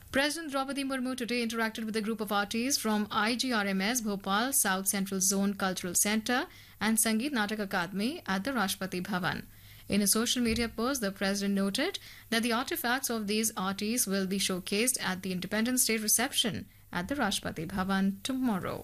President Draupadi Murmu today interacted with a group of artists from IGRMS Bhopal South Central Zone Cultural Centre and Sangeet Natak Akademi at the Rashtrapati Bhavan. In a social media post, the president noted that the artifacts of these artists will be showcased at the Independence Day reception at the Rashtrapati Bhavan tomorrow.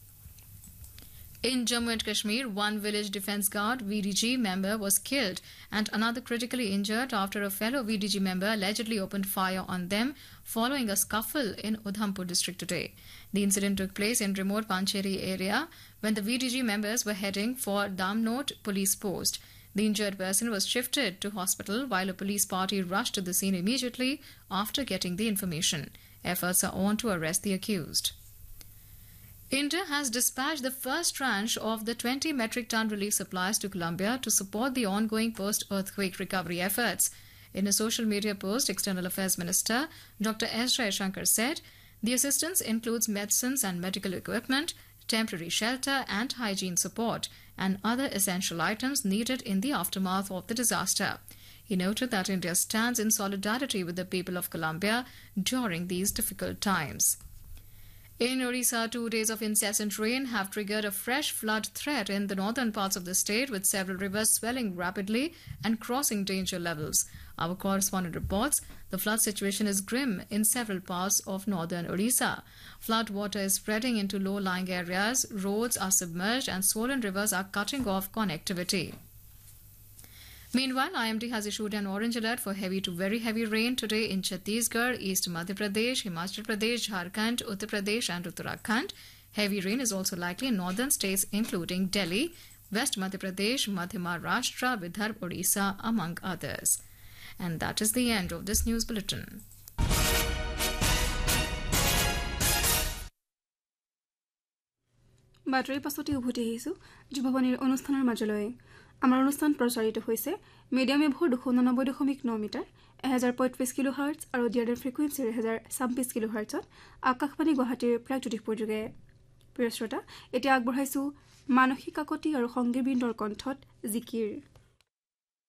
In Jammu and Kashmir, one village defence guard VDG member was killed and another critically injured after a fellow VDG member allegedly opened fire on them following a scuffle in Udhampur district today. The incident took place in remote Pancheri area when the VDG members were heading for Damnot police post. The injured person was shifted to hospital while a police party rushed to the scene immediately after getting the information. Efforts are on to arrest the accused. India has dispatched the first tranche of the 20 metric ton relief supplies to Colombia to support the ongoing post-earthquake recovery efforts. In a social media post, External Affairs Minister Dr. S. Jaishankar said the assistance includes medicines and medical equipment, temporary shelter and hygiene support, and other essential items needed in the aftermath of the disaster. He noted that India stands in solidarity with the people of Colombia during these difficult times. In Orissa, 2 days of incessant rain have triggered a fresh flood threat in the northern parts of the state, with several rivers swelling rapidly and crossing danger levels. Our correspondent reports the flood situation is grim in several parts of northern Orissa. Flood water is spreading into low-lying areas, roads are submerged and swollen rivers are cutting off connectivity. Meanwhile, IMD has issued an orange alert for heavy to very heavy rain today in Chhattisgarh, East Madhya Pradesh, Himachal Pradesh, Jharkhand, Uttar Pradesh and Uttarakhand. Heavy rain is also likely in northern states including Delhi, West Madhya Pradesh, Madhya Maharashtra, Vidarbha, Odisha, among others. And that is the end of this news bulletin. বাতৰিৰ পাছতে উভতি আহিছোঁ যুৱবাণীৰ অনুষ্ঠানৰ মাজলৈ। আমাৰ অনুষ্ঠান প্ৰচাৰিত হৈছে মিডিয়াম ৱেভৰ 299.9 মিটাৰ 1035 কিলোহাৰ্টজ আৰু ডিআৰএম ফ্ৰিকুৱেন্সিৰ 1026 কিলোহাৰ্টজত আকাশবাণী গুৱাহাটীৰ প্ৰাকজ্যোতিষ প্ৰযোগে। প্ৰিয় শ্ৰোতা, এতিয়া আগবঢ়াইছোঁ মানসিক কাকতি আৰু সংগীতবৃন্দৰ কণ্ঠত জিকিৰ।